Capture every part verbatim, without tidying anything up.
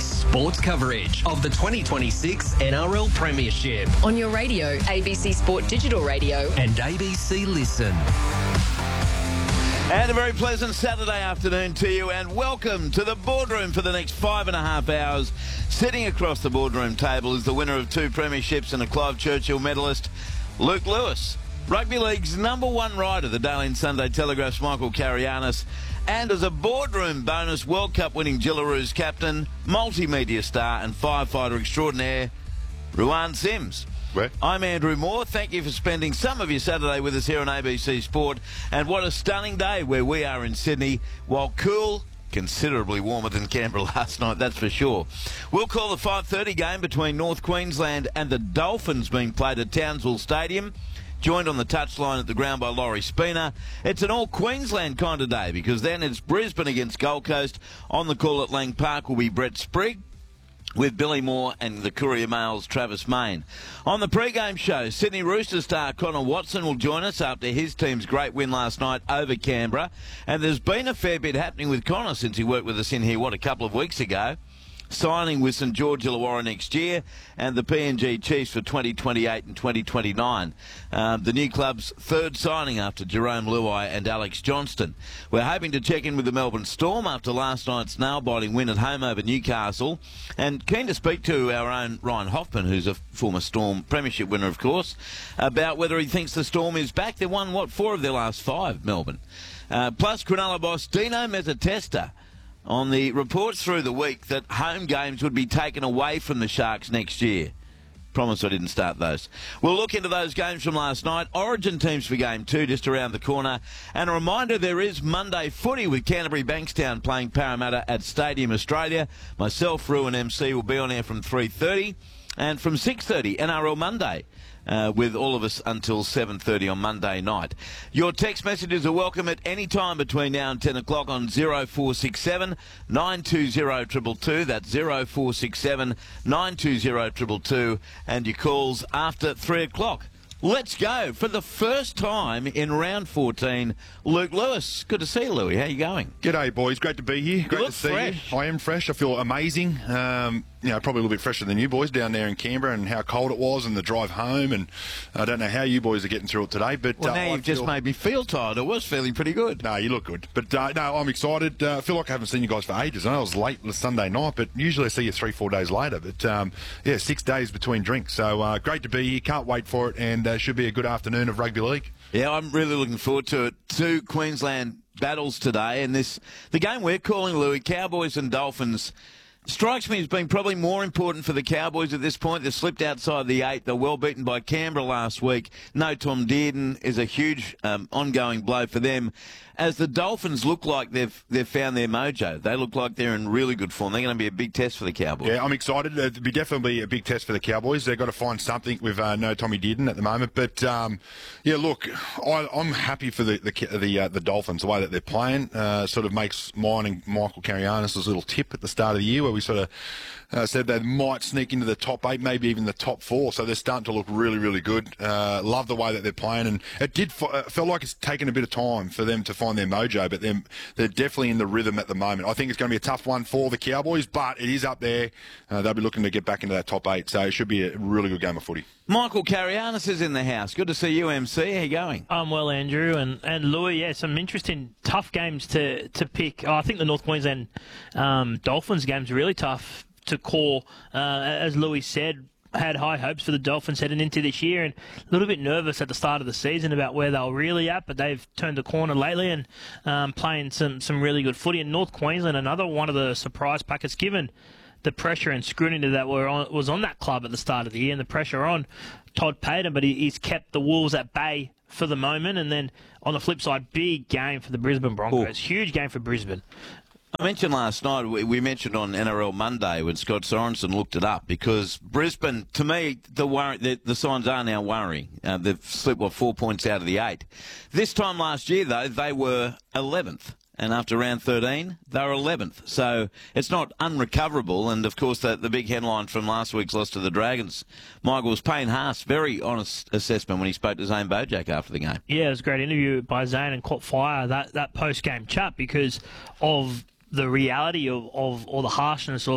sports coverage of the twenty twenty-six N R L Premiership. On your radio, A B C Sport Digital Radio. And A B C Listen. And a very pleasant Saturday afternoon to you, and welcome to the boardroom for the next five and a half hours. Sitting across the boardroom table is the winner of two premierships and a Clive Churchill medalist, Luke Lewis. Rugby League's number one writer, the Daily and Sunday Telegraph's Michael Carianis, and as a boardroom bonus, World Cup winning Jillaroos captain, multimedia star and firefighter extraordinaire, Ruan Sims. Where? I'm Andrew Moore. Thank you for spending some of your Saturday with us here on A B C Sport. And what a stunning day where we are in Sydney, while cool, considerably warmer than Canberra last night, that's for sure. We'll call the five thirty game between North Queensland and the Dolphins being played at Townsville Stadium. Joined on the touchline at the ground by Laurie Spina. It's an all-Queensland kind of day because then it's Brisbane against Gold Coast. On the call at Lang Park will be Brett Sprigg, with Billy Moore and the Courier Mail's Travis Main. On the pre-game show, Sydney Roosters star Connor Watson will join us after his team's great win last night over Canberra. And there's been a fair bit happening with Connor since he worked with us in here, what, a couple of weeks ago. Signing with St George Illawarra next year, and the P N G Chiefs for twenty twenty-eight and twenty twenty-nine. Um, the new club's third signing after Jerome Luai and Alex Johnston. We're hoping to check in with the Melbourne Storm after last night's nail-biting win at home over Newcastle, and keen to speak to our own Ryan Hoffman, who's a former Storm premiership winner, of course, about whether he thinks the Storm is back. They won, what, four of their last five, Melbourne. Uh, plus, Cronulla boss Dino Mezzatesta on the reports through the week that home games would be taken away from the Sharks next year. Promise I didn't start those. We'll look into those games from last night. Origin teams for game two just around the corner. And a reminder, there is Monday footy with Canterbury Bankstown playing Parramatta at Stadium Australia. Myself, Ru and M C will be on air from three thirty. And from six thirty, N R L Monday. Uh, with all of us until seven thirty on Monday night. Your text messages are welcome at any time between now and ten o'clock on oh four six seven, nine two oh, two two two. That's oh four six seven, nine two oh, two two two. And your calls after three o'clock. Let's go. For the first time in round fourteen, Luke Lewis. Good to see you, Louie. How you going? G'day, boys. Great to be here. Great you to see fresh. you. I am fresh. I feel amazing. Um, you know, probably a little bit fresher than you boys down there in Canberra, and how cold it was and the drive home. And I don't know how you boys are getting through it today. But well, uh, now I you've just feel... made me feel tired. It was feeling pretty good. No, you look good. But uh, no, I'm excited. Uh, I feel like I haven't seen you guys for ages. I know it was late Sunday night, but usually I see you three, four days later. But um, yeah, six days between drinks. So uh, great to be here. Can't wait for it, and uh, should be a good afternoon of rugby league. Yeah, I'm really looking forward to it. Two Queensland battles today, and this the game we're calling, Louis, Cowboys and Dolphins, strikes me as being probably more important for the Cowboys at this point. They've slipped outside the eight. They're well beaten by Canberra last week. No Tom Dearden is a huge um, ongoing blow for them. As the Dolphins look like they've they've found their mojo. They look like they're in really good form. They're going to be a big test for the Cowboys. Yeah, I'm excited. It'll be definitely a big test for the Cowboys. They've got to find something with uh, no Tommy Dearden at the moment. But, um, yeah, look, I, I'm happy for the the the, uh, the Dolphins, the way that they're playing. Uh, sort of makes mine and Michael Carianis' little tip at the start of the year where we sort of uh, said they might sneak into the top eight, maybe even the top four. So they're starting to look really, really good. Uh, love the way that they're playing. And it did uh, felt like it's taken a bit of time for them to find their mojo, but they're, they're definitely in the rhythm at the moment. I think it's going to be a tough one for the Cowboys, but it is up there. Uh, they'll be looking to get back into that top eight, so it should be a really good game of footy. Michael Carianis is in the house. Good to see you, M C. How you going? I'm well, Andrew. And, and Louis, yeah, some interesting, tough games to, to pick. Oh, I think the North Queensland um, Dolphins game's really tough to call. Uh, as Louis said, had high hopes for the Dolphins heading into this year and a little bit nervous at the start of the season about where they were really at, but they've turned the corner lately and um, playing some, some really good footy. And North Queensland, another one of the surprise packets, given the pressure and scrutiny that were on, was on that club at the start of the year and the pressure on Todd Payton, but he, he's kept the Wolves at bay for the moment. And then on the flip side, big game for the Brisbane Broncos. Ooh. Huge game for Brisbane. I mentioned last night, we, we mentioned on N R L Monday when Scott Sorensen looked it up, because Brisbane, to me, the worry, the, the signs are now worrying. Uh, they've slipped, what, four points out of the eight. This time last year, though, they were eleventh. And after round thirteen, they were eleventh. So it's not unrecoverable. And, of course, the, the big headline from last week's loss to the Dragons, Michael, was Payne Haas. Very honest assessment when he spoke to Zane Bojack after the game. Yeah, it was a great interview by Zane and caught fire, that, that post-game chat, because of the reality of, of or the harshness of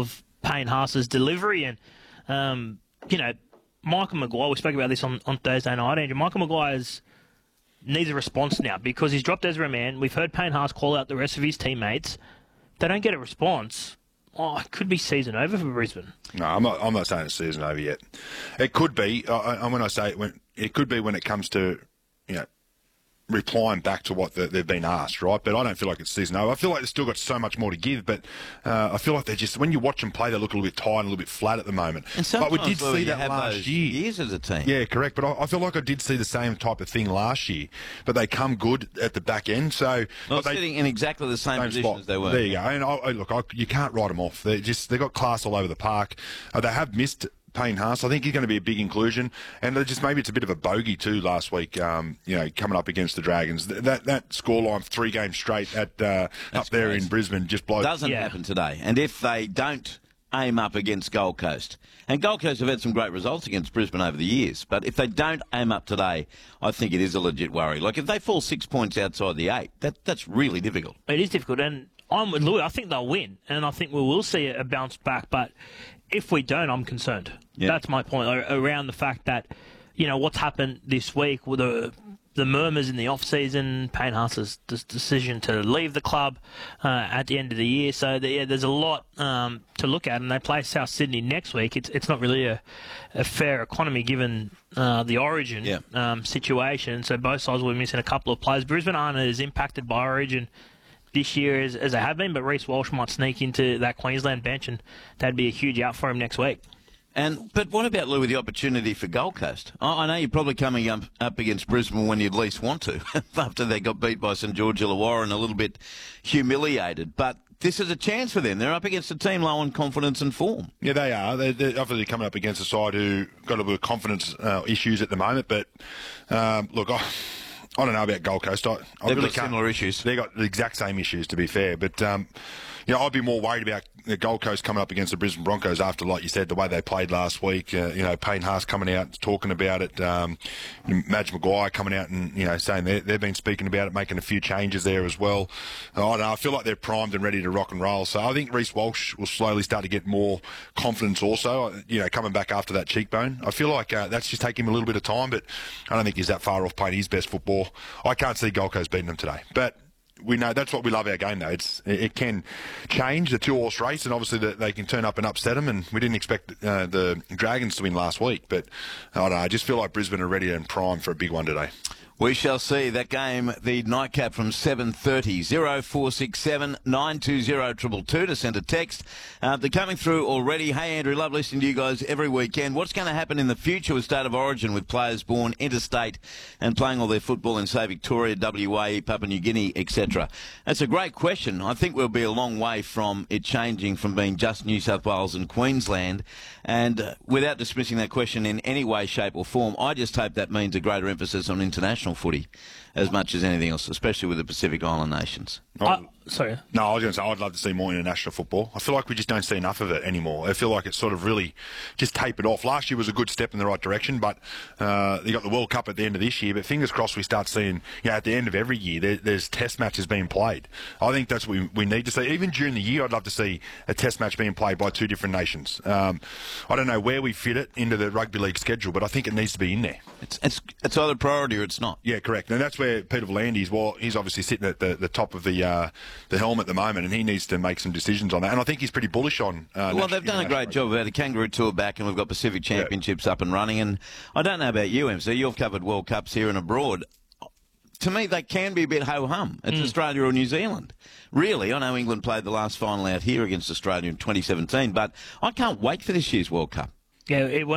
Payne Haas's delivery. And, um, you know, Michael Maguire, we spoke about this on, on Thursday night, Andrew. Michael Maguire's needs a response now because he's dropped Ezra Mann. We've heard Payne Haas call out the rest of his teammates. If they don't get a response, oh, it could be season over for Brisbane. No, I'm not. I'm not saying it's season over yet. It could be. Uh, when I say it, when it could be when it comes to, you know, replying back to what the, they've been asked, right? But I don't feel like it's season over. I feel like they've still got so much more to give, but uh, I feel like they're just, when you watch them play, they look a little bit tired and a little bit flat at the moment. And sometimes, but we did Louis, see you that have last those year. years as a team. Yeah, correct. But I, I feel like I did see the same type of thing last year, but they come good at the back end. So Well, but they, sitting in exactly the same, same position spot. as they were. There you go. And I, I, look, I, you can't write them off. They just they got class all over the park. Uh, they have missed Payne Haas. I think he's going to be a big inclusion, and just maybe it's a bit of a bogey too last week. Um, you know, coming up against the Dragons, Th- that that scoreline three games straight at uh, up there crazy. in Brisbane just blows. Doesn't Yeah. happen today. And if they don't aim up against Gold Coast, and Gold Coast have had some great results against Brisbane over the years, but if they don't aim up today, I think it is a legit worry. Like if they fall six points outside the eight, that that's really difficult. It is difficult, and I'm with Louis. I think they'll win, and I think we will see a bounce back. But if we don't, I'm concerned. Yeah. That's my point around the fact that, you know, what's happened this week with the the murmurs in the off season, Payne Haas's decision to leave the club uh, at the end of the year. So the, yeah, there's a lot um, to look at, and they play South Sydney next week. It's it's not really a, a fair economy given uh, the Origin Yeah. um, situation. So both sides will be missing a couple of players. Brisbane aren't as impacted by Origin this year as, as they have been, but Reece Walsh might sneak into that Queensland bench, and that'd be a huge out for him next week. And but what about, Lou, with the opportunity for Gold Coast? I, I know you're probably coming up, up against Brisbane when you'd least want to, after they got beat by St George Illawarra and a little bit humiliated. But this is a chance for them. They're up against a team low on confidence and form. Yeah, they are. They're, they're obviously coming up against a side who got a bit of confidence uh, issues at the moment. But um, look, I. I don't know about Gold Coast. I, I They've really got can't. similar issues. They've got the exact same issues, to be fair. But, um, you know, I'd be more worried about the Gold Coast coming up against the Brisbane Broncos after, like you said, the way they played last week. Uh, you know, Payne Haas coming out talking about it. Um, Madge Maguire coming out and, you know, saying they've been speaking about it, making a few changes there as well. I don't know. I feel like they're primed and ready to rock and roll. So I think Reece Walsh will slowly start to get more confidence also, you know, coming back after that cheekbone. I feel like uh, that's just taking him a little bit of time, but I don't think he's that far off playing his best football. I can't see Gold Coast beating them today. But we know that's what we love our game, though. It's it can change the two-horse race, and obviously the, they can turn up and upset them. And we didn't expect uh, the Dragons to win last week, but I don't know. I just feel like Brisbane are ready and primed for a big one today. We shall see. That game, the nightcap from seven thirty, oh four six seven, nine two oh, two two two to send a text. Uh, they're coming through already. Hey, Andrew, love listening to you guys every weekend. What's going to happen in the future with State of Origin with players born interstate and playing all their football in, say, Victoria, W A, Papua New Guinea, et cetera? That's a great question. I think we'll be a long way from it changing from being just New South Wales and Queensland. And uh, without dismissing that question in any way, shape or form, I just hope that means a greater emphasis on international footy as much as anything else, especially with the Pacific Island nations. Uh, sorry. No, I was going to say I'd love to see more international football. I feel like we just don't see enough of it anymore. I feel like it's sort of really just tapered off. Last year was a good step in the right direction, but uh, you got the World Cup at the end of this year. But fingers crossed we start seeing, you know, at the end of every year, there, there's test matches being played. I think that's what we, we need to see. Even during the year, I'd love to see a test match being played by two different nations. Um, I don't know where we fit it into the rugby league schedule, but I think it needs to be in there. It's it's, it's either priority or it's not. Yeah, correct. And that's where Peter V'landys, well, he's obviously sitting at the, the top of the uh, the helm at the moment, and he needs to make some decisions on that. And I think he's pretty bullish on. Uh, Well, they've done a great job. We've had a Kangaroo Tour back, and we've got Pacific Championships yeah. up and running. And I don't know about you, M C. You've covered World Cups here and abroad. To me, they can be a bit ho-hum. It's mm. Australia or New Zealand. Really, I know England played the last final out here against Australia in twenty seventeen, but I can't wait for this year's World Cup. Yeah, it